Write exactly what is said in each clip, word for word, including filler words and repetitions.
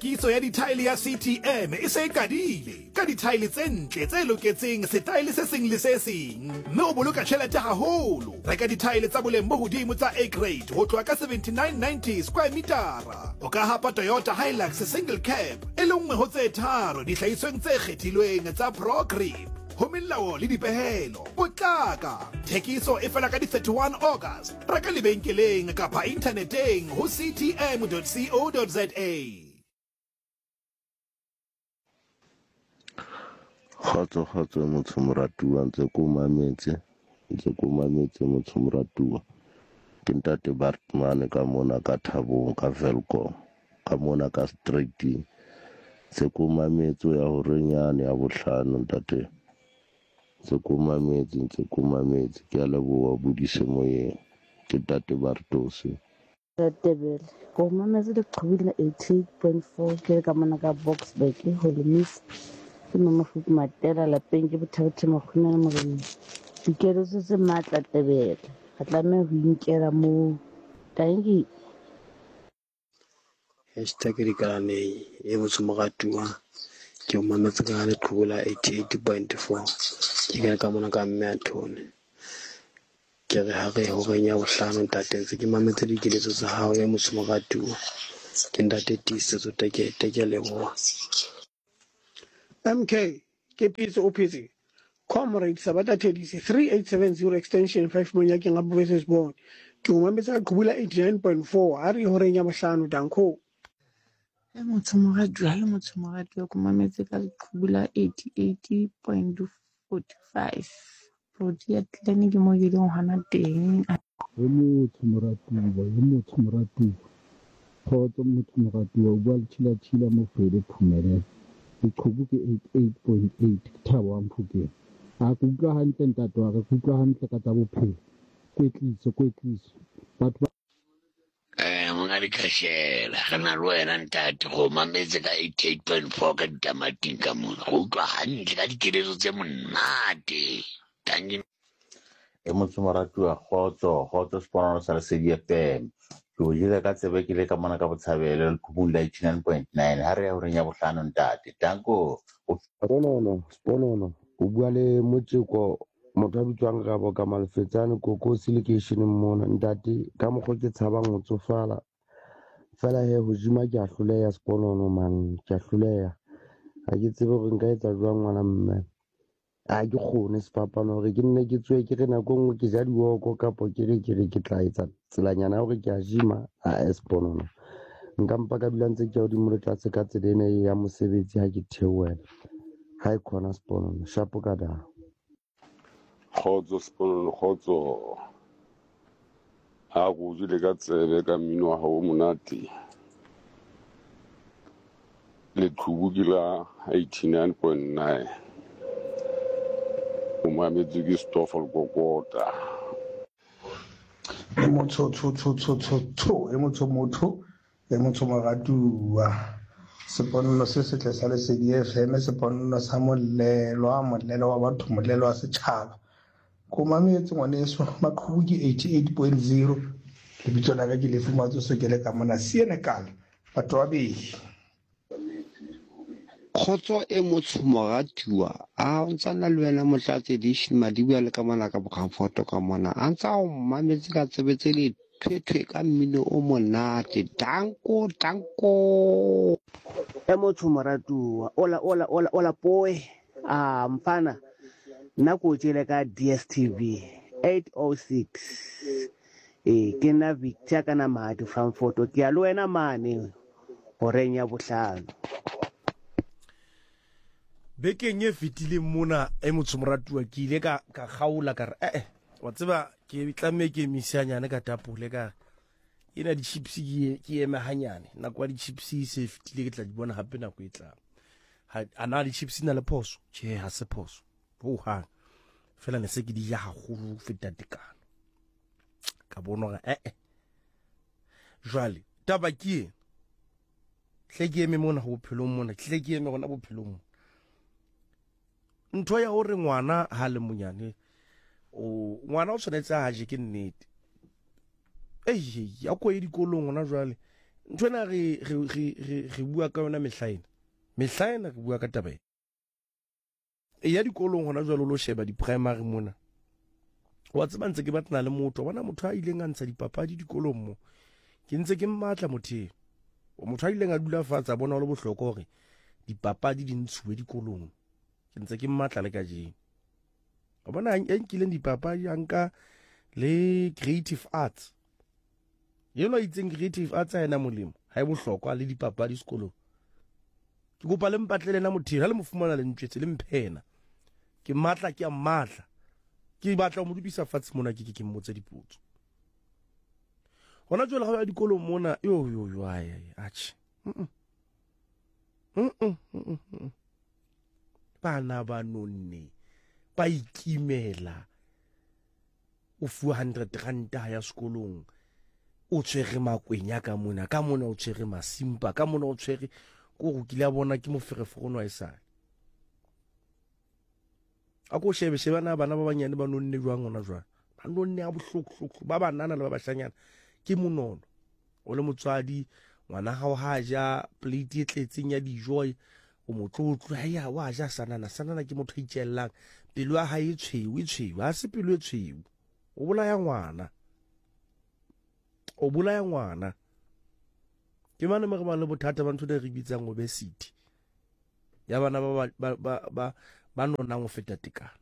Thekiso ya dithaele ya C T M e se e qadile ka dithaele tse ntle tse loketseng setaele se seng le se seng, mme o boloka tjhelete haholo. Reka dithaele tsa boleng bo hodimo tsa A grade ho tloha ka seventy-nine ninety square metara. O ka hapa Toyota Hilux single cab e le nngwe ho tse tharo dihlahisweng tse kgethilweng tsa Pro Grip. Ho melao le dipehelo potlaka. Thekiso e fela ka di thirty-one August. Reka lebenkeleng kapa inthaneteng ho c t m dot co dot za. Kgotso kgotso motho moratuwa ntse ko mametse ntse ko mametse motho moratuwa ke ntate Bartman ka mona ka Thabong ka Velkom ka mona ka street se ko mametse ya hore nyane ya bohlano ntate se ko mametse ntse ko mametse ke a leboha budise moyeng ke ntate Bartose Tebele ko mametse le qhubile eighty-eight point four ke ka mona ka Boxburg ho le miss ke mama fuku matela la penge bothabetse magona morena dikelo se se matla Tebele ga tlame ho inkela mo tangi hashtag di kalane e motho mogatuwa ke o mametse ka le qhubula eighty-eight point four ke ka ka mona ka mme a thone ke re ha re ho renya bohlano ntate ke mametse dikeletso tsa hao e motho mogatuwa ke ntate tisetso take take leboha. M K, ke pitso o pitsi. Comrade Sabata Tedisi, three eight seven zero extension five Monyaki Ngabo versus Bond. Ke o mametsa ka qhubula eighty-nine point four, a re ho renya bohlano danko. E motho moratuwa le motho moratuwa ko mametse ka qhubula eighty-eight point four five. Prodi ya tleliniki mo ke leng hana teng. E motho moratuwa, e motho moratuwa. Kgotso motho moratuwa, o bua le tshila tshila mo Fede Phumele. Diqhobu ke eighty-eight point eight Thabo wa Mphokeng a ke utlwa hantle ntate wa re ke utlwa hantle ka tsa bophelo kwetliso kwetliso batho eh mona di khashela kana lo wena ntate go mametse ka eighty-eight point four ka ditamating ka mona go utlwa hantle ka dikeletso tse monate tangi e motho moratuwa kgotso kgotso spono sa se di F M ke o jile ka tsebe ke le ka mona ka botshabelo le khubula eighty-nine point nine ha re ya ho renya bohlano ntate tanko sponono sponono o bua le motseko motho a bitswang Rabo ka Malefetsane koko selection mona ntate ka mokgo ke tshabang ho tsofala fela he ho jima ke a hloleha sponono man ke a hloleha ha ke tsebe hore nka etsa jwang ngwana mme a ke khone sepapano hore ke nne ke tswe ke re nako ngwe ke ja diwoko kapo ke re ke re ke tla etsa tselanyana hore ke a jima a sponono nka mpa ka dula ntse ke a hodimo le tlase ka tselene ya mosebetsi ha ke theohela ha e khona sponono shapo ka da kgotso sponono kgotso a go jile ka tsebe ka mmino wa hao monate le qhubu la eighty-nine point nine o mametse ke Stoffel Kokota e motho tho tho tho tho tho e motho motho e motho moratuwa seponno se se tle sa le se di F M seponno sa molelo a molelo wa batho molelo wa setšhaba ko mametse ngwaneso maqhubu ke eighty-eight point zero le bitso la ka ke le fumatso se ke le ka mona Senegal batho ba bedi Khotso e motho moratuwa a ntse na le wena motlatse edition madibua le ka mona ka bokhamfoto ka mona a ntse o mametse ka tsebetse le thwethwe ka mmino o monate danko danko e motho moratuwa ola ola ola ola boy ah mfana nna ko tshele ka D S T V eight oh six eh ke na Victor kana madi Frankfurt ke a le wena mane ho renya bohlano bekeng e fitile mona e motho moratuwa ke ile ka ka gaula ka re eh wa tseba ke tlamme ke misanyane ka tapole ka ina di chips ke ema hanyane na kwa di chips se fitile ke tla di bona hape na go etla ha ana di chips na le phoso che ha se phoso ho ha fela ne se ke di ja haholo feta tekano ka bona ga eh jwale taba ke hle ke eme mona ho bophelo mona hle ke eme gona bophelo mona ntho ya hore ngwana ha le monyane o ngwana o tshwanetse a je ke nnete eh ya go e dikolong ona jwale ntwana re re re re bua ka yona mehlaena mehlaena re bua ka taba e ya dikolong hona jwalo lo sheba di primary mona wa tseba ntse ke batla le motho bona motho a ileng a ntsha dipapadi dikolong mo ke ntse ke mmatla motho o motho a ileng a dula fatsa bona le bohloko hore dipapadi di ntshuwe dikolong ke ntse ke mmatla le ka jeng o bona a nkileng dipapadi a nka le creative arts yena itseng creative arts a ena molemo ha e bohlokwa le dipapadi sekolong ke kopa le mpatlele na motho ha le mo fumana le ntshetse le mphena ke matla ke a matla ke batla mo dubisa fatshe mona ke ke mmotse dipotso hona jwale ga dikolo mona yo yo yo ai achi mm mm mm bana ba nonne ba ikimela o fuwa one hundred rand ya sekolong o tshwere makwenya ka mona ka mona o tshwere masimpa ka mona o tshwere ko go kila bona ke mofereforono a isale a ko shebe shebana bana ba banyane ba nonne jwang ona jwang ba nonne a bohlokhloklo ba banana le ba bashanyana ke monono o le motswadi ngwana hao ha ja plate e tletseng ya dijo o motlotlo ya wa ja sanana sanana ke motho itjellang pelo ya hae tshweu e tshweu ha se pelo e tshweu o bola ya ngwana o bola ya ngwana ke mane mo re ba le bothata ba ntho de re bitsang obesity ya bana ba ba ba ba ba nona go feta tekano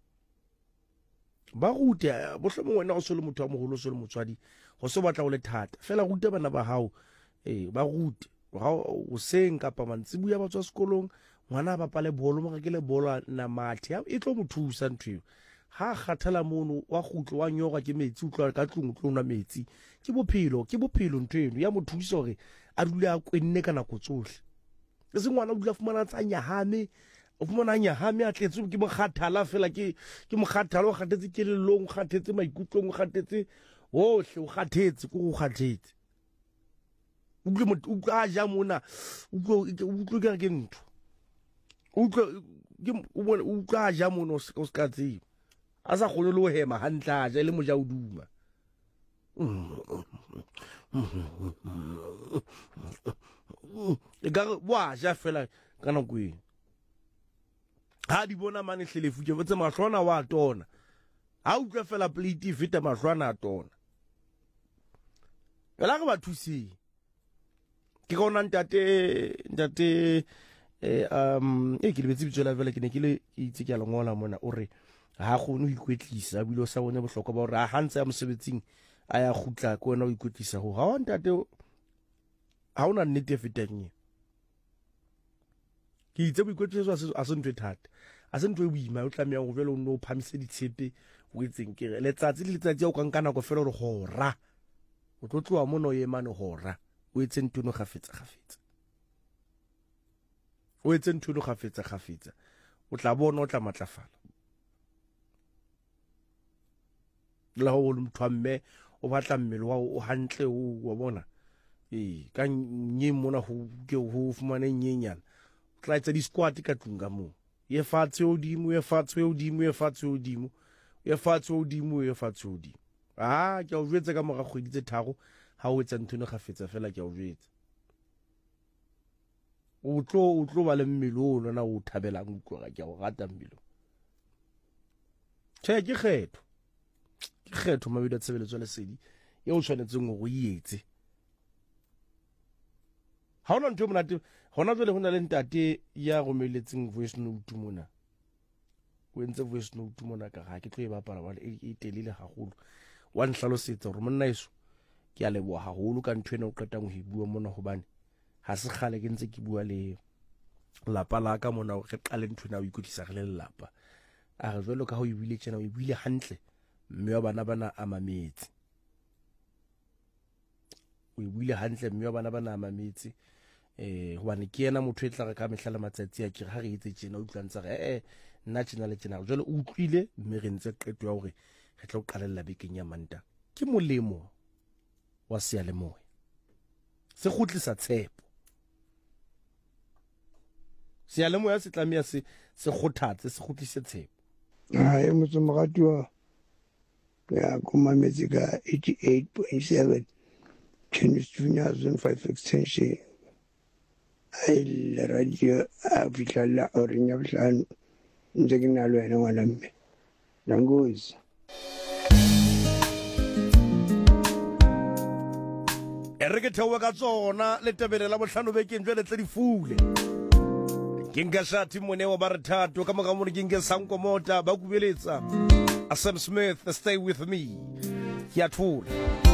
ba rute bohlemo wena go se le motho wa mogolo se le motswadi go se batla go le thata fela rute bana ba hao eh ba rute go seng kapa mantsibu ya batswa sekolong ngwana ba pale bolo mo ke le bolo na mathe e tlo mothusa ntwe ha kgathala mono wa gutlo wa nyoga ke metsi utlwa ka tlung tlong na metsi ke bophelo ke bophelo ntweno ya mothusa gore a dule a kwenne kana go tsohle e se ngwana o dula fumana tsanya hame o fumana nya hame a tletse ke mokgathala fela ke ke mokgathalo o kgathetse ke lelong kgathetse maikutlong o kgathetse hohle o kgathetse go go kgathetse utlwe mo a ja mona utlwe utlwe ka ke ntho utlwe ke o utlwa ja mona o se ka tseo a sa kgone le ho hema hantla ja le moja o duma e ka wa ja fela kana kweng ha di bona mane hlelefu ke botse mahlwana wa tona ha utlwa fela plate feta mahlwana a tona ela ga ba thusi ke gona ntate ntate eh um e ke le betsi bitsola vele ke ne ke le itse ke a lengola mona o re ha gone ho ikwetlisa a bilo sa bone bohloko ba hore a hantse ya mosebetsing a ya gutla ko wena o ikwetlisa ho ha ntate ha ona nnete feteng ke itse boikwetlisa a se ntwe thata a se ntwe boima o tlamea go vele o no phamise ditshepe o itseng ke letsatsi le letsatsi o ka nka nako fela gore hora o tlo tloa mo no ye mane hora o etse ntono gafetsa gafetsa o etse ntono gafetsa gafetsa o tla bona o tla matlafala la ho le motho mme o batla mmele wa o hantle o wa bona eh ka nye mona ho ke ho fumane nyenyana o tla etsa di squat ka tlunga mo ye fatshe o dimo ye fatshe o dimo ye fatshe o dimo ye fatshe o dimo ye fatshe o dimo ah ke o jwetsa ka moga kgwedi tse tharo ha o etsa nthono gafetsa fela ke o jwetsa o tlo o tlo ba le mmele o lona o thabelang utlwa ke o rata mmele tsheke ke kgetho ke kgetho mabedi a tshebeletso le sedi ye o tshwanetseng go ietse ha ona ntho monate hona jwale hona le ntate ya romeletseng voice note mona o entse voice note mona ka ga ke tlo e bapala wa e telele haholo wa nhlalosetsa gore monna iso ke a leboa haholo ka ntho ena o qetang ho ibua mona hobane ha se khale ke ntse ke bua le lapa la ka mona re qale ntho ena o ikutlisa re le lapa a re jwelo ka ho ibile tjena o ibile hantle mme wa bana bana a mametse o ibile hantle mme wa bana bana a mametse eh hobane ke yena motho e tla ka mehla le matsatsi a ke ga re etse tjena o utlwantsa re eh nna tjena le tjena jwale o utlwile mme re ntse qeto ya hore re tla o qalella bekeng ya manta ke molemo wa sealemoya se khutlisa tshepo sealemoya se tlamea se se khothatse se khutlise tshepo ha e motse mogatiwa ya kuma metsi ka eighty-eight point seven Tennis Junior Zone five extension ai radio a fitlhalla oreng ya bohlano ntse ke na le wena ngwana mme nangozi e re ke theowe ka tsona le tebele la bohlano bekeng jwale tle di fule ke nka shati moneo ba re thato ka moka mo ke nke sanko mota ba kubeletsa a Sam Smith, stay with me. Ke a thula.